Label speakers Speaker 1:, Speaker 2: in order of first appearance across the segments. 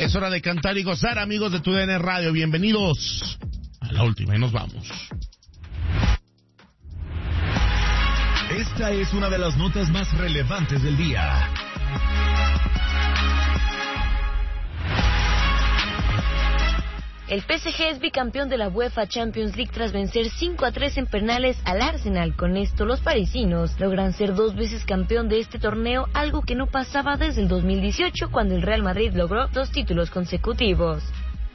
Speaker 1: Es hora de cantar y gozar, amigos de TUDN Radio. Bienvenidos a la última y nos vamos.
Speaker 2: Esta es una de las notas más relevantes del día.
Speaker 3: El PSG es bicampeón de la UEFA Champions League tras vencer 5-3 en penales al Arsenal. Con esto, los parisinos logran ser 2 veces campeón de este torneo, algo que no pasaba desde el 2018, cuando el Real Madrid logró 2 títulos consecutivos.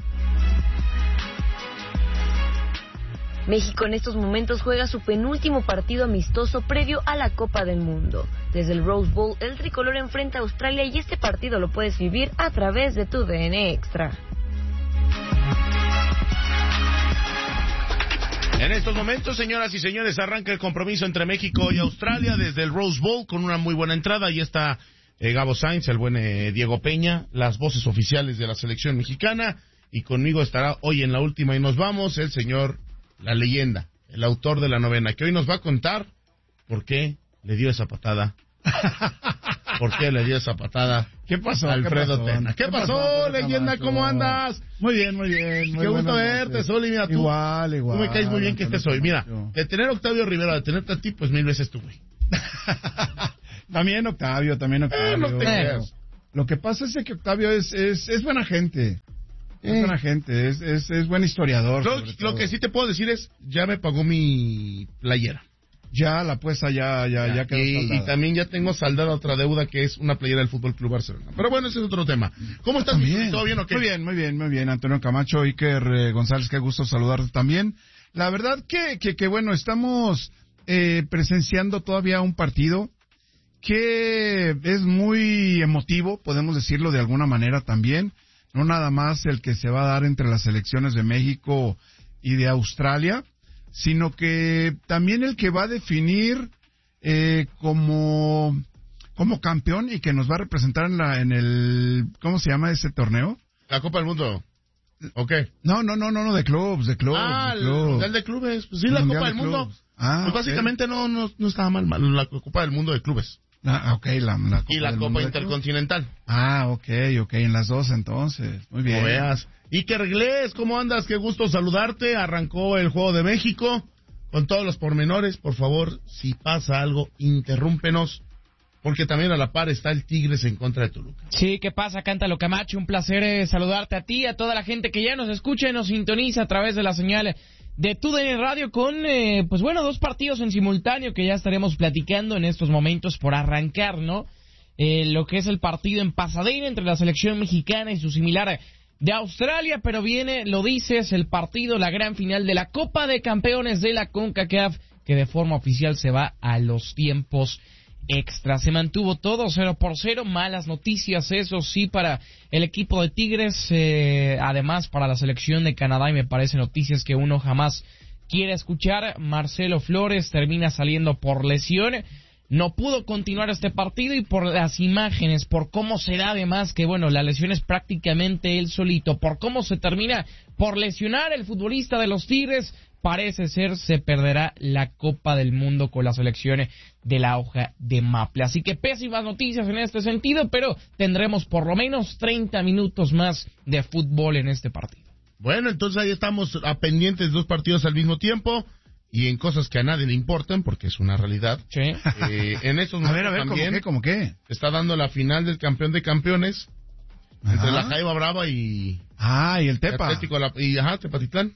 Speaker 3: México en estos momentos juega su penúltimo partido amistoso previo a la Copa del Mundo. Desde el Rose Bowl, el tricolor enfrenta a Australia y este partido lo puedes vivir a través de TUDN Extra.
Speaker 1: En estos momentos, señoras y señores, arranca el compromiso entre México y Australia desde el Rose Bowl con una muy buena entrada. Ahí está Gabo Sainz, el buen Diego Peña, las voces oficiales de la selección mexicana. Y conmigo estará hoy en la última y nos vamos el señor, la leyenda, el autor de la novena, que hoy nos va a contar por qué le dio esa patada. ¿Por qué le dio esa patada?
Speaker 4: ¿Qué pasó?
Speaker 1: Alfredo Tena. ¿Qué pasó, leyenda? ¿Cómo andas?
Speaker 4: Muy bien, muy bien.
Speaker 1: Qué gusto verte, Zuli. Mira, tú.
Speaker 4: Igual.
Speaker 1: Tú me caes muy bien que estés hoy. Mira, de tener a Octavio Rivera, de tenerte a ti, pues 1000 veces tú, güey.
Speaker 4: También Octavio.
Speaker 1: No te creas.
Speaker 4: Lo que pasa es que Octavio es buena gente. Es buena gente, es buen historiador.
Speaker 1: Lo que sí te puedo decir es, ya me pagó mi playera.
Speaker 4: Ya la apuesta ya quedó saldada.
Speaker 1: Y también ya tengo saldada otra deuda que es una playera del Fútbol Club Barcelona. Pero bueno, ese es otro tema. ¿Cómo estás? ¿Todo bien o qué?
Speaker 4: Muy bien, Antonio Camacho, Iker González, qué gusto saludarte también. La verdad que bueno, estamos presenciando todavía un partido que es muy emotivo, podemos decirlo de alguna manera también. No nada más el que se va a dar entre las selecciones de México y de Australia, sino que también el que va a definir como campeón y que nos va a representar en el ¿cómo se llama ese torneo?
Speaker 1: La Copa del Mundo. ¿O qué?
Speaker 4: No, de clubs.
Speaker 1: El Mundial de Clubes. Pues sí, la Copa del Mundo. Pues básicamente no estaba mal la Copa del Mundo de Clubes.
Speaker 4: La Copa
Speaker 1: y la Copa Intercontinental.
Speaker 4: Ok, en las dos entonces. Muy bien.
Speaker 1: Como veas. Iker González, ¿cómo andas? Qué gusto saludarte. Arrancó el Juego de México con todos los pormenores. Por favor, si pasa algo, interrúmpenos, porque también a la par está el Tigres en contra de Toluca.
Speaker 5: Sí, ¿qué pasa? Cántalo, Camacho. Un placer saludarte a ti, a toda la gente que ya nos escucha y nos sintoniza a través de la señal de TUDN Radio con, pues bueno, 2 partidos en simultáneo que ya estaremos platicando en estos momentos por arrancar, ¿no? Lo que es el partido en Pasadena entre la selección mexicana y su similar de Australia, pero viene, lo dices, el partido, la gran final de la Copa de Campeones de la CONCACAF, que de forma oficial se va a los tiempos extra. Se mantuvo todo 0-0, malas noticias, eso sí, para el equipo de Tigres, además para la selección de Canadá, y me parece noticias que uno jamás quiere escuchar. Marcelo Flores termina saliendo por lesión, no pudo continuar este partido, y por las imágenes, por cómo se da además que bueno, la lesión es prácticamente él solito, por cómo se termina por lesionar el futbolista de los Tigres, parece ser se perderá la Copa del Mundo con la selección de la hoja de Maple. Así que pésimas noticias en este sentido, pero tendremos por lo menos 30 minutos más de fútbol en este partido.
Speaker 1: Bueno, entonces ahí estamos a pendientes de 2 partidos al mismo tiempo y en cosas que a nadie le importan, porque es una realidad.
Speaker 5: Sí.
Speaker 1: En estos momentos también
Speaker 4: ¿cómo qué?
Speaker 1: está dando la final del campeón de campeones entre la Jaiba Brava y
Speaker 4: el Tepa.
Speaker 1: Atlético Tepatitlán.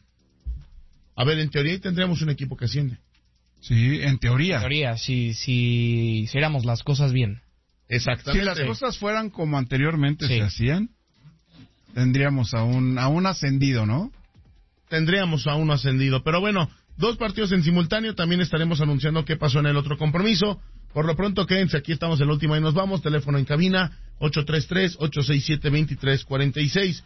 Speaker 1: A ver, en teoría tendríamos un equipo que asciende.
Speaker 4: Sí, en teoría.
Speaker 5: En teoría, si hiciéramos las cosas bien.
Speaker 1: Exactamente.
Speaker 4: Si las cosas fueran como anteriormente se hacían, tendríamos a un ascendido, ¿no?
Speaker 1: Tendríamos a uno ascendido. Pero bueno, 2 partidos en simultáneo. También estaremos anunciando qué pasó en el otro compromiso. Por lo pronto, quédense, aquí estamos en la última y nos vamos. Teléfono en cabina, 833-867-2346.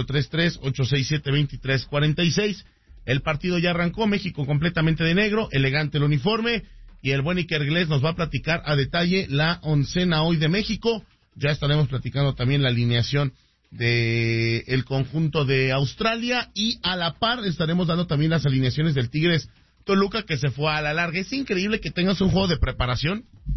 Speaker 1: 833-867-2346. El partido ya arrancó, México completamente de negro, elegante el uniforme, y el buen Iker González nos va a platicar a detalle la oncena hoy de México. Ya estaremos platicando también la alineación de el conjunto de Australia, y a la par estaremos dando también las alineaciones del Tigres Toluca, que se fue a la larga. Es increíble que tengas un juego de preparación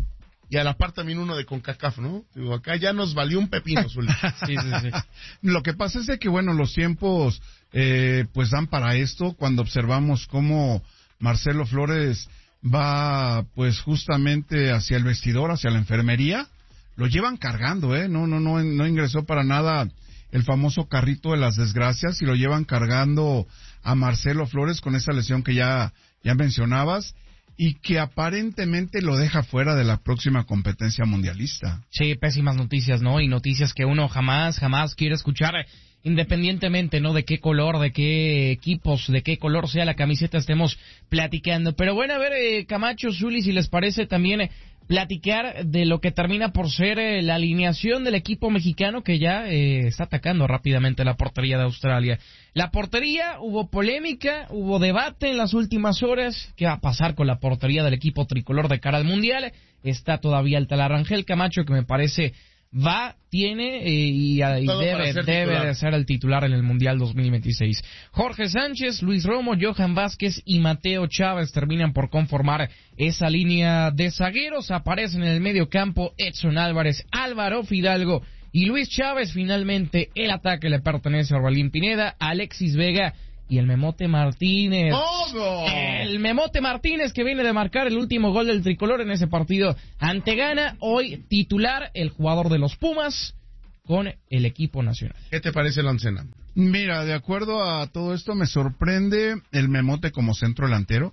Speaker 1: y a la par también uno de CONCACAF, ¿no? Digo, acá ya nos valió un pepino, Zuli.
Speaker 5: Sí.
Speaker 4: Lo que pasa es de que, bueno, los tiempos pues dan para esto. Cuando observamos cómo Marcelo Flores va pues justamente hacia el vestidor, hacia la enfermería, lo llevan cargando, no ingresó para nada el famoso carrito de las desgracias y lo llevan cargando a Marcelo Flores con esa lesión que ya mencionabas y que aparentemente lo deja fuera de la próxima competencia mundialista.
Speaker 5: Sí, pésimas noticias, ¿no? Y noticias que uno jamás quiere escuchar, independientemente, ¿no? De qué color, de qué equipos, de qué color sea la camiseta estemos platicando. Pero bueno, a ver, Camacho, Zuli, si les parece también platicar de lo que termina por ser la alineación del equipo mexicano que ya está atacando rápidamente la portería de Australia. La portería, hubo polémica, hubo debate en las últimas horas. ¿Qué va a pasar con la portería del equipo tricolor de cara al Mundial? Está todavía el tal Rangel Camacho, que me parece tiene y debe de ser el titular en el Mundial 2026. Jorge Sánchez, Luis Romo, Johan Vázquez y Mateo Chávez terminan por conformar esa línea de zagueros. Aparecen en el medio campo Edson Álvarez, Álvaro Fidalgo y Luis Chávez. Finalmente el ataque le pertenece a Orbelín Pineda, Alexis Vega y el Memote Martínez.
Speaker 1: ¡Oh!
Speaker 5: El Memote Martínez, que viene de marcar el último gol del tricolor en ese partido ante Ghana, hoy titular, el jugador de los Pumas con el equipo nacional.
Speaker 1: ¿Qué te parece la oncena?
Speaker 4: Mira, de acuerdo a todo esto me sorprende el Memote como centro delantero.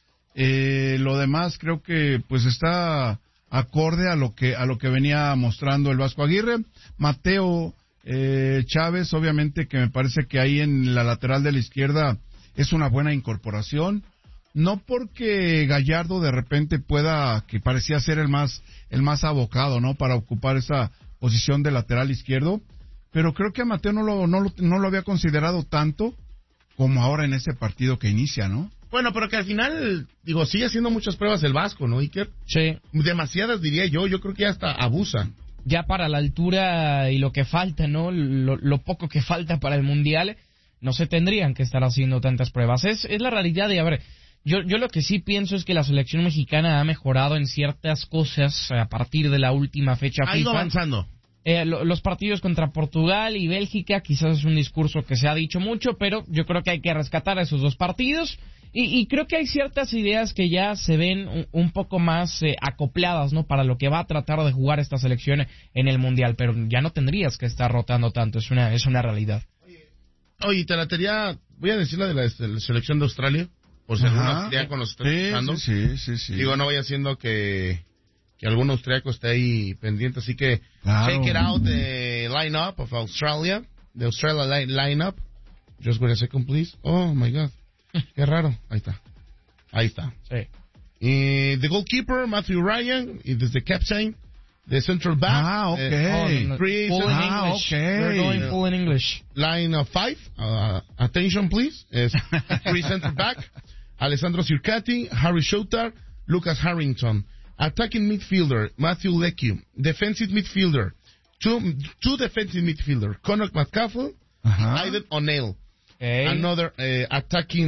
Speaker 4: Lo demás creo que pues está acorde a lo que venía mostrando el Vasco Aguirre. Mateo Chávez, obviamente que me parece que ahí en la lateral de la izquierda es una buena incorporación, no porque Gallardo de repente que parecía ser el más abocado, ¿no? Para ocupar esa posición de lateral izquierdo, pero creo que a Mateo no lo había considerado tanto como ahora en ese partido que inicia, ¿no?
Speaker 1: Bueno, pero que al final, sigue haciendo muchas pruebas el Vasco, ¿no, Iker?
Speaker 5: Sí.
Speaker 1: Demasiadas, diría yo creo que hasta abusan.
Speaker 5: Ya para la altura y lo que falta, ¿no? Lo poco que falta para el Mundial, no se tendrían que estar haciendo tantas pruebas. Es la realidad de, a ver, yo lo que sí pienso es que la selección mexicana ha mejorado en ciertas cosas a partir de la última fecha FIFA.
Speaker 1: Ha ido avanzando.
Speaker 5: Los partidos contra Portugal y Bélgica quizás es un discurso que se ha dicho mucho, pero yo creo que hay que rescatar esos dos partidos. Y creo que hay ciertas ideas que ya se ven un poco más acopladas, ¿no? Para lo que va a tratar de jugar esta selección en el Mundial, pero ya no tendrías que estar rotando tanto, es una realidad.
Speaker 1: Oye, te la tenía, voy a decir la de la selección de Australia, por si algún austriaco nos está escuchando.
Speaker 4: Sí.
Speaker 1: No vaya siendo que algún austriaco esté ahí pendiente, así que
Speaker 4: claro.
Speaker 1: Check it out, the lineup of Australia, the Australia lineup. Just wait a second, please. Oh my God. Qué raro. Ahí está.
Speaker 5: Sí.
Speaker 1: The goalkeeper, Matthew Ryan, is the captain. The central back.
Speaker 4: Okay.
Speaker 1: Chris,
Speaker 5: Full in English.
Speaker 4: Okay.
Speaker 5: We're going full in English.
Speaker 1: Line of 5. Attention, please. Three central back. Alessandro Circati, Harry Shoutar, Lucas Harrington. Attacking midfielder, Matthew Leckie. Defensive midfielder, two defensive midfielder, Conor McCaffrey, Aiden O'Neill.
Speaker 5: Okay.
Speaker 1: Another attacking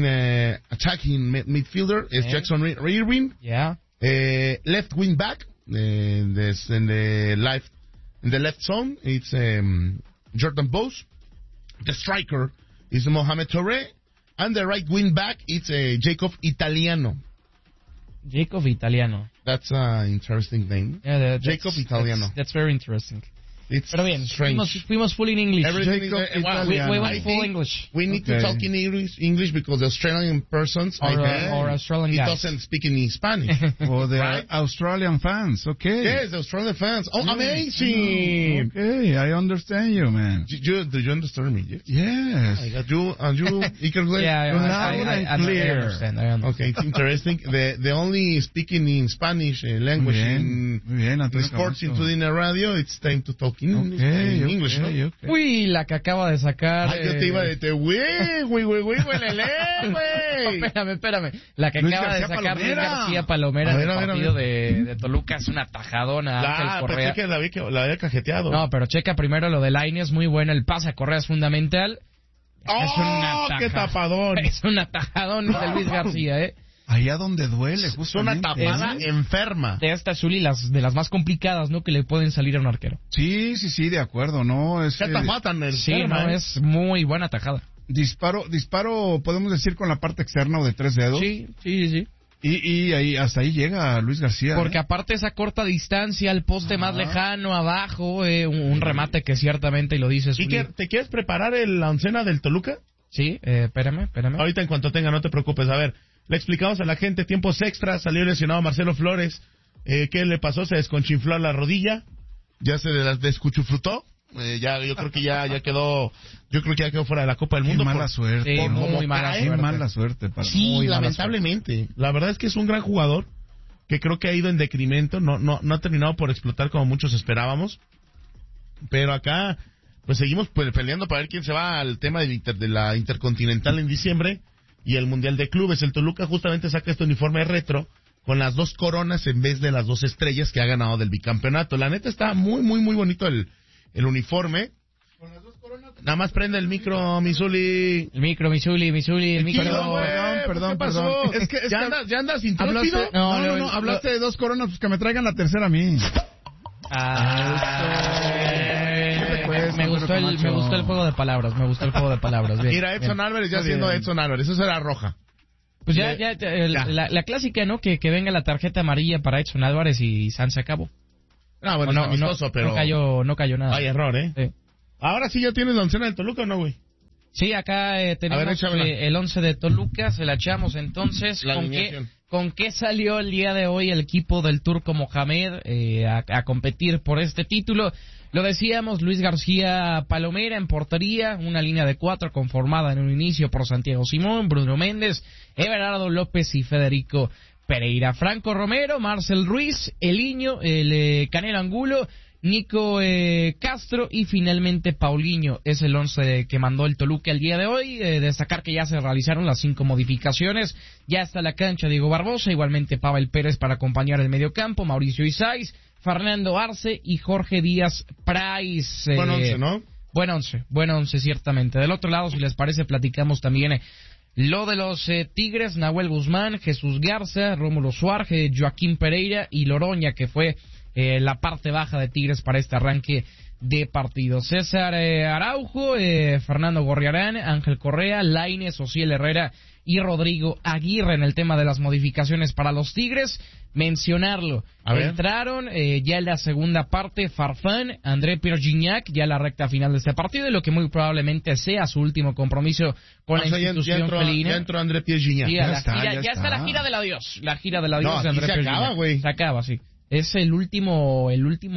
Speaker 1: midfielder is Jackson Irving.
Speaker 5: Yeah.
Speaker 1: Left wing back in the left zone it's Jordan Bose. The striker is Mohamed Touré, and the right wing back it's Jacob Italiano.
Speaker 5: Jacob Italiano.
Speaker 1: That's an interesting name.
Speaker 5: Yeah,
Speaker 1: Jacob Italiano.
Speaker 5: That's very interesting.
Speaker 1: It's
Speaker 5: Pero bien,
Speaker 1: strange.
Speaker 5: fuimos full in English.
Speaker 1: Everything
Speaker 4: Jacob Italiano.
Speaker 5: We went full English.
Speaker 1: We need to talk in English because the Australian persons
Speaker 5: Or Australian
Speaker 1: he
Speaker 5: guys.
Speaker 1: doesn't speak in Spanish.
Speaker 4: Or the
Speaker 1: Right?
Speaker 4: Australian fans, okay.
Speaker 1: Yes, the Australian fans. Oh, amazing!
Speaker 4: Okay, I understand you, man.
Speaker 1: Do you understand me?
Speaker 4: Yes.
Speaker 1: I got you, and you can play.
Speaker 5: Yeah, I understand.
Speaker 1: Okay, it's interesting. The only speaking in Spanish language in
Speaker 4: Muy bien,
Speaker 1: the
Speaker 4: Antonio
Speaker 1: sports
Speaker 4: Camacho.
Speaker 1: into the radio, it's time to talk in English, ¿no?
Speaker 4: Okay.
Speaker 5: Uy, la que acaba de sacar.
Speaker 1: Ay, yo te iba a decir, güey, huelele, güey.
Speaker 5: Espérame. La que
Speaker 4: Luis
Speaker 5: acaba de
Speaker 4: García
Speaker 5: sacar Luis
Speaker 4: Palomera.
Speaker 5: García Palomera
Speaker 1: A
Speaker 5: del
Speaker 1: ver.
Speaker 5: partido de Toluca es una tajadona. Ángel Correa.
Speaker 1: Pensé que la había cajeteado.
Speaker 5: No, pero checa primero lo de Lainez, muy bueno. El pase a Correa es fundamental.
Speaker 1: ¡Oh, qué tapadón!
Speaker 5: Es un atajadón de Luis García,
Speaker 4: Allá donde duele,
Speaker 1: Es una
Speaker 4: justamente.
Speaker 1: tapada enferma.
Speaker 5: De esta, Zuli, de las más complicadas, ¿no? Que le pueden salir a un arquero.
Speaker 4: Sí, de acuerdo, ¿no?
Speaker 1: ¿Qué tapada tan
Speaker 5: Sí,
Speaker 1: enferma?
Speaker 5: no, es muy buena tajada.
Speaker 4: Disparo, podemos decir, con la parte externa o de 3 dedos.
Speaker 5: Sí.
Speaker 4: Y ahí, hasta ahí llega Luis García.
Speaker 5: Porque aparte esa corta distancia, el poste más lejano, abajo, un remate que ciertamente, y lo dices,
Speaker 1: ¿Y
Speaker 5: Zuli.
Speaker 1: te quieres preparar la oncena del Toluca?
Speaker 5: Sí, espérame.
Speaker 1: Ahorita en cuanto tenga, no te preocupes. A ver, le explicamos a la gente, tiempos extras, salió lesionado Marcelo Flores. ¿Qué le pasó? Se desconchinfló la rodilla, ya se descuchufrutó. Yo creo que ya quedó fuera de la Copa del Mundo.
Speaker 4: Qué mala suerte.
Speaker 5: Sí,
Speaker 4: ¿no?
Speaker 5: muy mala
Speaker 4: Qué
Speaker 5: suerte.
Speaker 4: mala suerte.
Speaker 1: Sí,
Speaker 4: muy mala
Speaker 1: lamentablemente. La verdad es que es un gran jugador que creo que ha ido en decremento, no ha terminado por explotar como muchos esperábamos. Pero acá pues seguimos peleando para ver quién se va al tema de la Intercontinental en diciembre y el Mundial de Clubes. El Toluca justamente saca este uniforme retro con las 2 coronas en vez de las 2 estrellas que ha ganado del bicampeonato. La neta está muy bonito el uniforme. Con las 2 coronas. Nada más prende el micro, Misuli.
Speaker 5: El micro, Misuli, el micro.
Speaker 4: Perdón. Es que
Speaker 1: ¿Ya andas intrépido?
Speaker 4: hablaste, no, hablaste de 2 coronas, pues que me traigan la tercera a mí.
Speaker 5: Me gustó el juego de palabras, Bien,
Speaker 1: Mira, Edson Álvarez ya siendo Edson Álvarez, eso era roja.
Speaker 5: Pues la clásica, ¿no? Que venga la tarjeta amarilla para Edson Álvarez y San se acabó.
Speaker 1: No, bueno, es amistoso, pero
Speaker 5: No cayó nada.
Speaker 1: hay error, ¿eh?
Speaker 5: Sí.
Speaker 1: Ahora sí ya tienes la oncena del Toluca, ¿o no, güey?
Speaker 5: Sí, acá tenemos el 11 de Toluca, se la echamos entonces.
Speaker 1: La alineación.
Speaker 5: ¿Con qué salió el día de hoy el equipo del Turco Mohamed a competir por este título? Lo decíamos, Luis García Palomera en portería, una línea de 4 conformada en un inicio por Santiago Simón, Bruno Méndez, Everardo López y Federico Pereira. Franco Romero, Marcel Ruiz, Eliño, el Canelo Angulo, Nico Castro y finalmente Paulinho. Es el 11 que mandó el Toluca el día de hoy. Destacar que ya se realizaron las 5 modificaciones. Ya está la cancha Diego Barbosa, igualmente Pavel Pérez para acompañar el mediocampo, Mauricio Isais, Fernando Arce y Jorge Díaz Price.
Speaker 1: Buen 11, ¿no?
Speaker 5: Buen once, ciertamente. Del otro lado, si les parece, platicamos también lo de los Tigres, Nahuel Guzmán, Jesús Garza, Rómulo Suárez, Joaquín Pereira y Loroña, que fue la parte baja de Tigres para este arranque de partido. César Araujo, Fernando Gorriarán, Ángel Correa, Lainez, Ociel Herrera y Rodrigo Aguirre. En el tema de las modificaciones para los Tigres, mencionarlo. Entraron ya en la segunda parte Farfán, André Pierre Gignac, ya en la recta final de este partido, y lo que muy probablemente sea su último compromiso con la institución felina.
Speaker 1: Ya entró André Pierre Gignac.
Speaker 5: Ya está la gira del adiós. La gira del adiós de André
Speaker 1: Pierre Gignac. Se acaba, güey.
Speaker 5: Se acaba, sí. Es el último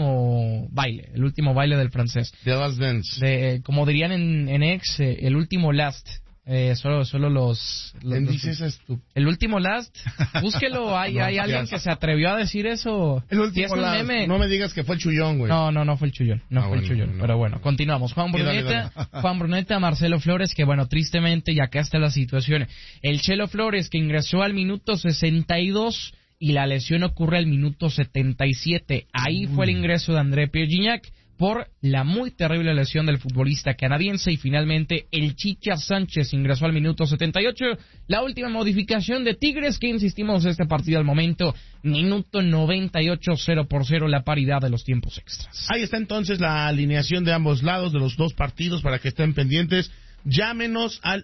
Speaker 5: baile del francés.
Speaker 1: The Last Dance.
Speaker 5: Como dirían en ex, el último last. Solo los
Speaker 1: dices esto?
Speaker 5: El último last. Búsquelo. Hay alguien que se atrevió a decir eso.
Speaker 1: El último last. Meme. No me digas que fue el Chullón, güey.
Speaker 5: No fue el Chullón. No. Pero bueno, continuamos. Juan Bruneta, Marcelo Flores, que bueno, tristemente, y acá está la situación. El Chelo Flores, que ingresó al minuto 62 y la lesión ocurre al minuto 77. Ahí fue el ingreso de André Pierre Gignac por la muy terrible lesión del futbolista canadiense, y finalmente el Chicha Sánchez ingresó al minuto 78. La última modificación de Tigres, que insistimos, este partido al momento, minuto 98, 0-0, la paridad de los tiempos extras.
Speaker 1: Ahí está entonces la alineación de ambos lados de los 2 partidos para que estén pendientes. Llámenos al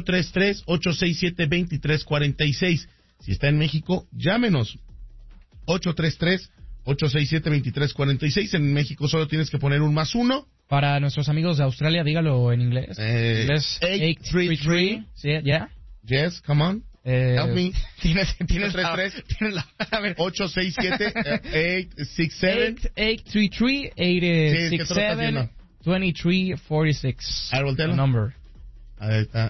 Speaker 1: 833-867-2346. Si está en México, llámenos 833-867-2346. En México solo tienes que poner un +1.
Speaker 5: Para nuestros amigos de Australia, dígalo en inglés.
Speaker 1: 833.
Speaker 5: ¿Sí? ¿Ya?
Speaker 1: Yes, come on. Help me.
Speaker 5: Tienes
Speaker 1: 833-867-2346. A ver, voltealo.
Speaker 5: Number.
Speaker 1: Ahí está.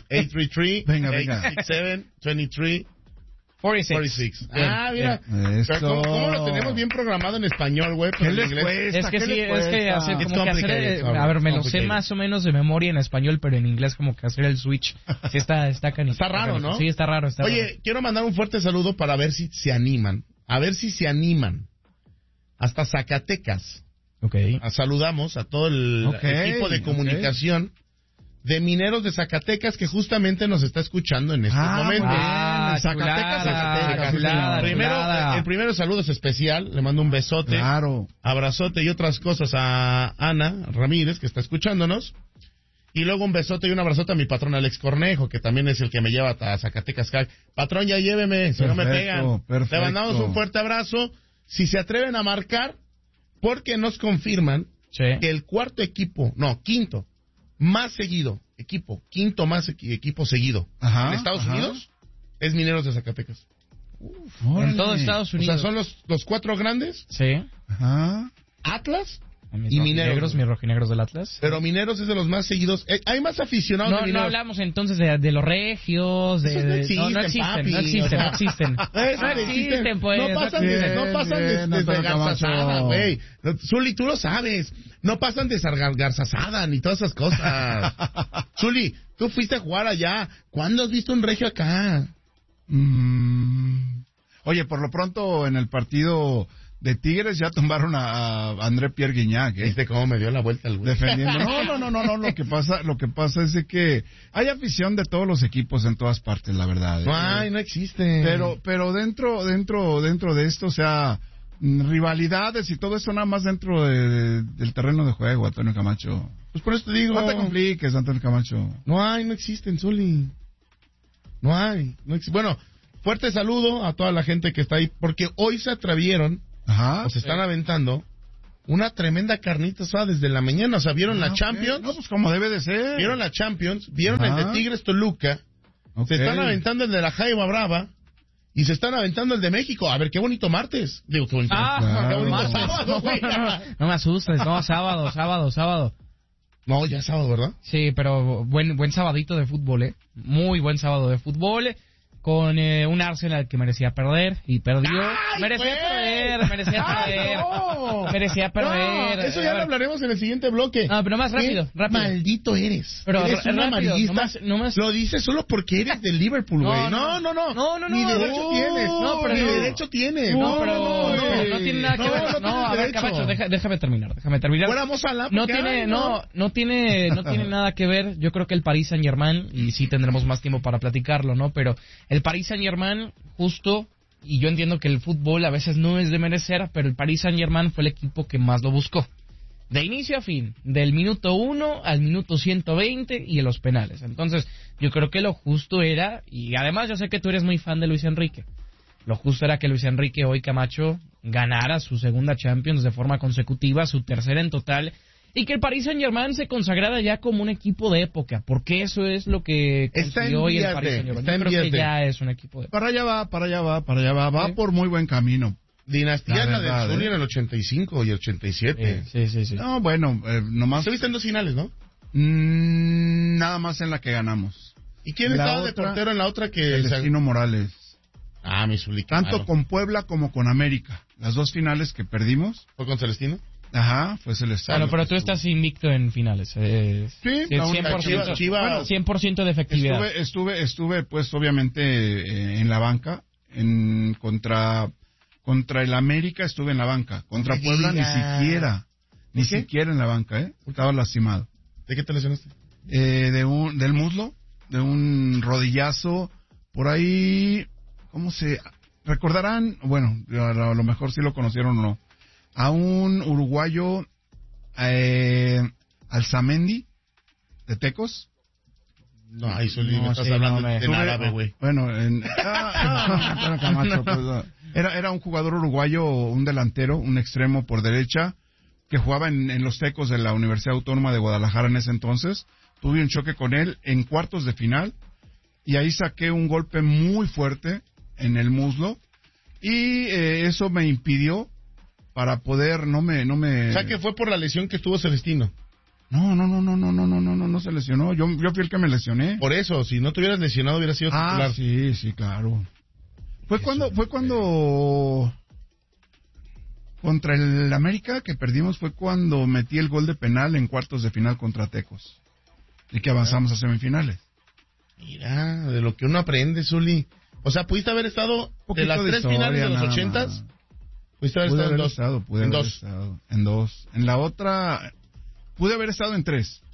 Speaker 1: 833-667-2346.
Speaker 5: 46.
Speaker 1: Mira. ¿Cómo lo tenemos bien programado en español, güey?
Speaker 4: ¿Qué les cuesta?
Speaker 5: Es que sí, es que hacer como que hacer... A ver, me lo sé más o menos de memoria en español, pero en inglés como que hacer el switch. Sí está canito.
Speaker 1: Está raro, ¿no?
Speaker 5: Sí, está raro.
Speaker 1: Oye, quiero mandar un fuerte saludo para ver si se animan. Hasta Zacatecas.
Speaker 5: Ok.
Speaker 1: Saludamos a todo el equipo de comunicación de Mineros de Zacatecas, que justamente nos está escuchando en estos momentos.
Speaker 5: Chulada.
Speaker 1: El primero saludo es especial, le mando un besote, abrazote y otras cosas a Ana Ramírez, que está escuchándonos. Y luego un besote y un abrazote a mi patrón Alex Cornejo, que también es el que me lleva a Zacatecas. Patrón, ya lléveme, si no me pegan.
Speaker 4: Perfecto.
Speaker 1: Le mandamos un fuerte abrazo. Si se atreven a marcar, porque nos confirman que el quinto más seguido, quinto más equipo seguido en Estados Unidos es Mineros de Zacatecas.
Speaker 5: En todo Estados Unidos.
Speaker 1: O sea, son los 4 grandes.
Speaker 5: Sí.
Speaker 1: Atlas
Speaker 5: Mis
Speaker 1: y Mineros.
Speaker 5: Mis rojinegros del Atlas.
Speaker 1: Pero Mineros es de los más seguidos. Hay más aficionados de Mineros.
Speaker 5: No hablamos entonces de los regios. No existen, pues.
Speaker 1: No pasan de garzasada, güey. Zuli, tú lo sabes. No pasan de garzasada ni todas esas cosas. Zuli, tú fuiste a jugar allá. ¿Cuándo has visto un regio acá?
Speaker 4: Oye, por lo pronto en el partido de Tigres ya tumbaron a André Pierre Guignac,
Speaker 1: ¿Viste cómo me dio la vuelta el güey?
Speaker 4: Defendiendo. No, lo que pasa es de que hay afición de todos los equipos en todas partes, la verdad.
Speaker 1: No existe.
Speaker 4: Pero dentro de esto, o sea, rivalidades y todo eso nada más dentro del terreno de juego, Antonio Camacho.
Speaker 1: Pues por eso te digo.
Speaker 4: No te compliques, Antonio Camacho.
Speaker 1: No existen, Zuli. No hay. Bueno, fuerte saludo a toda la gente que está ahí, porque hoy se atrevieron, se están aventando una tremenda carnita asada desde la mañana. O sea, vieron la Champions.
Speaker 4: No, pues como debe de ser.
Speaker 1: Vieron la Champions, vieron el de Tigres Toluca, se están aventando el de la Jaiba Brava y se están aventando el de México. A ver, qué bonito martes. Digo, qué bonito.
Speaker 5: Qué bonito sábado, güey. No me asustes, sábado.
Speaker 1: No, ya es sábado, ¿verdad?
Speaker 5: Sí, pero buen sabadito de fútbol, Muy buen sábado de fútbol. Con un Arsenal que merecía perder y perdió. Merecía perder.
Speaker 1: Eso ya lo hablaremos en el siguiente bloque.
Speaker 5: No, pero más rápido.
Speaker 1: Maldito eres.
Speaker 5: Pero
Speaker 1: eres un amarillista.
Speaker 5: Nomás.
Speaker 1: Lo dices solo porque eres del Liverpool, güey. No. Ni derecho tienes. Ni derecho tienes.
Speaker 5: No tiene nada que ver. No, a ver, Camacho, déjame terminar. No tiene nada que ver. Yo creo que el Paris Saint-Germain, y sí tendremos más tiempo para platicarlo, ¿no? Pero el Paris Saint-Germain, justo, y yo entiendo que el fútbol a veces no es de merecer, pero el Paris Saint-Germain fue el equipo que más lo buscó. De inicio a fin, del minuto 1 al minuto 120 y en los penales. Entonces, yo creo que lo justo era, y además yo sé que tú eres muy fan de Luis Enrique, lo justo era que Luis Enrique hoy, Camacho, ganara su segunda Champions de forma consecutiva, su tercera en total, y que el Paris Saint-Germain se consagrara ya como un equipo de época, porque eso es lo que consiguió hoy el Paris Saint-Germain. Yo creo que ya es un equipo de época.
Speaker 4: Para allá va por muy buen camino.
Speaker 1: Dinastía la del Zuli en el 85 y el 87.
Speaker 5: Sí.
Speaker 4: No, bueno, nomás...
Speaker 1: Se viste en 2 finales, ¿no?
Speaker 4: Nada más en la que ganamos.
Speaker 1: ¿Y quién estaba de portero en la otra que...
Speaker 4: Celestino Morales.
Speaker 1: Mi Zuli.
Speaker 4: Tanto con Puebla como con América. Las 2 finales que perdimos.
Speaker 1: ¿Fue con Celestino?
Speaker 4: Fue Celestino.
Speaker 5: Bueno, pero tú estás invicto en finales.
Speaker 4: Sí,
Speaker 5: 100% de efectividad.
Speaker 4: Estuve pues obviamente en la banca. Contra el América estuve en la banca. Contra Puebla ni siquiera en la banca, Estaba lastimado.
Speaker 1: ¿De qué te lesionaste?
Speaker 4: Del muslo, de un rodillazo. Por ahí, ¿cómo se...? Recordarán, bueno, a lo mejor sí lo conocieron o no, a un uruguayo, Alzamendi, de Tecos.
Speaker 1: No, ahí me estás hablando en árabe, güey.
Speaker 4: Bueno, Camacho, pues, era un jugador uruguayo, un delantero, un extremo por derecha, que jugaba en los Tecos de la Universidad Autónoma de Guadalajara en ese entonces. Tuve un choque con él en cuartos de final, y ahí saqué un golpe muy fuerte en el muslo, y eso me impidió para poder, no me...
Speaker 1: O sea, que fue por la lesión que tuvo Celestino.
Speaker 4: No se lesionó. Yo fui el que me lesioné.
Speaker 1: Por eso, si no te hubieras lesionado, hubiera sido titular.
Speaker 4: Sí, claro. Fue cuando contra el América que perdimos, fue cuando metí el gol de penal en cuartos de final contra Tecos. Y que avanzamos a semifinales.
Speaker 1: Mira, de lo que uno aprende, Zuli. O sea, pudiste haber estado de las 3 finales de los 80s. Pudiste haber estado en 2.
Speaker 4: Pude haber estado en 2. En la otra, pude haber estado en 3.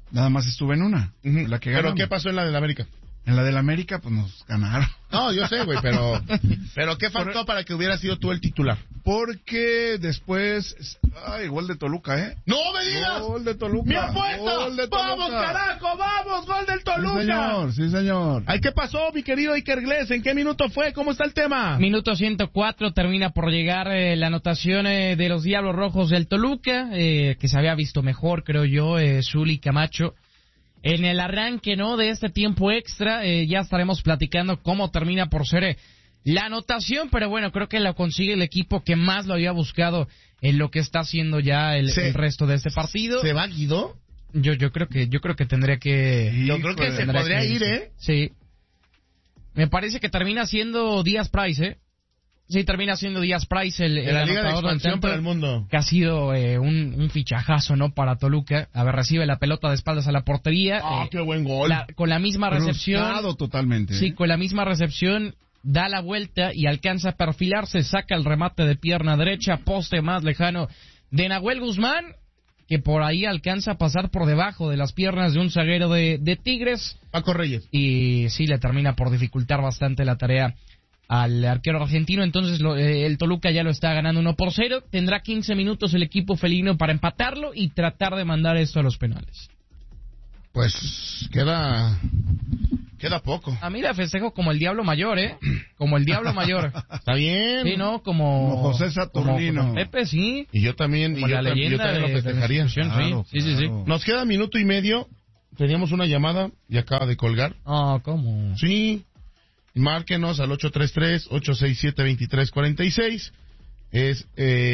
Speaker 4: Nada más estuve en una. La que
Speaker 1: ¿Pero
Speaker 4: ganamos.
Speaker 1: qué pasó en la del América?
Speaker 4: En la del América, pues nos ganaron.
Speaker 1: No, yo sé, güey, pero ¿qué faltó para que hubieras sido tú el titular?
Speaker 4: Porque después... Ay, gol de Toluca, ¿eh?
Speaker 1: ¡No me digas!
Speaker 4: Gol de Toluca.
Speaker 1: ¡Mi apuesta!
Speaker 4: Gol de Toluca.
Speaker 1: ¡Vamos, carajo! ¡Vamos! ¡Gol del Toluca!
Speaker 4: Sí, señor. Sí, señor.
Speaker 1: Ay, ¿qué pasó, mi querido Iker Gles? ¿En qué minuto fue? ¿Cómo está el tema?
Speaker 5: Minuto 104, termina por llegar la anotación de los Diablos Rojos del Toluca, que se había visto mejor, creo yo, Zuli Camacho. En el arranque, ¿no?, de este tiempo extra, ya estaremos platicando cómo termina por ser la anotación, pero bueno, creo que lo consigue el equipo que más lo había buscado en lo que está haciendo ya el resto de este partido.
Speaker 1: ¿Se va Guido?
Speaker 5: Yo creo que tendría que...
Speaker 1: Yo creo que se podría ir, ¿eh?
Speaker 5: Sí. Me parece que termina siendo Díaz Price, ¿eh? Sí, termina siendo Díaz Price el
Speaker 1: la Liga de
Speaker 5: anotador del
Speaker 1: Expansión
Speaker 5: tanto,
Speaker 1: para el mundo.
Speaker 5: que ha sido un fichajazo, ¿no?, para Toluca. A ver, recibe la pelota de espaldas a la portería.
Speaker 1: ¡Qué buen gol!
Speaker 5: Con la misma recepción.
Speaker 4: Frustrado totalmente.
Speaker 5: Sí, con la misma recepción, da la vuelta y alcanza a perfilarse, saca el remate de pierna derecha, poste más lejano de Nahuel Guzmán, que por ahí alcanza a pasar por debajo de las piernas de un zaguero de Tigres.
Speaker 1: Paco Reyes.
Speaker 5: Y sí, le termina por dificultar bastante la tarea al arquero argentino. Entonces el Toluca ya lo está ganando 1-0. Tendrá 15 minutos el equipo felino para empatarlo y tratar de mandar esto a los penales.
Speaker 1: Pues queda poco.
Speaker 5: A mí la festejo como el Diablo Mayor, ¿eh? Como el Diablo Mayor.
Speaker 1: Está bien.
Speaker 5: Sí, ¿no? Como
Speaker 4: José Saturnino.
Speaker 5: Como Pepe, sí.
Speaker 1: Y yo también,
Speaker 5: Como la leyenda
Speaker 1: yo también lo
Speaker 5: de la
Speaker 1: festejaría.
Speaker 5: institución, sí.
Speaker 1: Nos queda minuto y medio. Teníamos una llamada y acaba de colgar.
Speaker 5: ¿Cómo?
Speaker 1: Sí. Márquenos al 833-867-2346. Es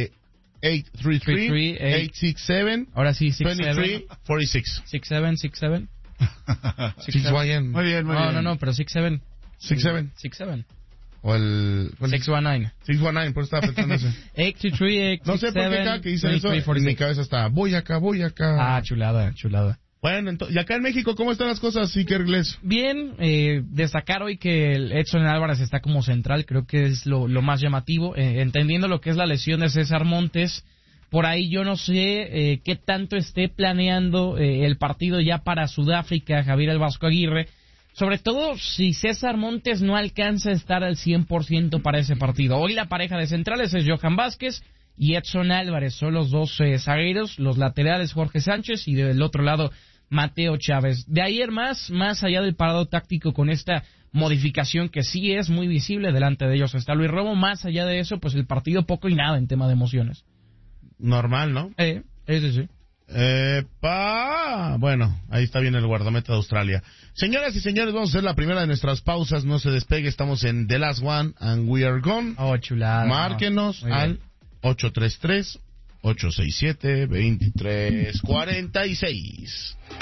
Speaker 1: 833-867.
Speaker 5: Ahora sí,
Speaker 1: 2346.
Speaker 5: 67.
Speaker 4: Muy bien.
Speaker 5: No, pero 67.
Speaker 1: 67. O el...
Speaker 5: 619.
Speaker 1: 619, por eso estaba pensando eso.
Speaker 5: 833,
Speaker 1: No sé por qué acá que dice eso, en mi cabeza está, voy acá.
Speaker 5: Chulada.
Speaker 1: Bueno, y acá en México, ¿cómo están las cosas, Iker Gles?
Speaker 5: Bien, destacar hoy que el Edson Álvarez está como central, creo que es lo más llamativo, entendiendo lo que es la lesión de César Montes. Por ahí yo no sé qué tanto esté planeando el partido ya para Sudáfrica, Javier el Vasco Aguirre, sobre todo si César Montes no alcanza a estar al 100% para ese partido. Hoy la pareja de centrales es Johan Vázquez y Edson Álvarez, son los dos zagueros, los laterales Jorge Sánchez y del otro lado Mateo Chávez. De ayer más allá del parado táctico con esta modificación que sí es muy visible, delante de ellos está Luis Romo, más allá de eso, pues el partido poco y nada en tema de emociones.
Speaker 1: Normal, ¿no?
Speaker 5: Sí.
Speaker 1: Bueno, ahí está bien el guardameta de Australia. Señoras y señores, vamos a hacer la primera de nuestras pausas. No se despegue, estamos en The Last One and We Are Gone.
Speaker 5: Chulada.
Speaker 1: Márquenos al 833-867-2346.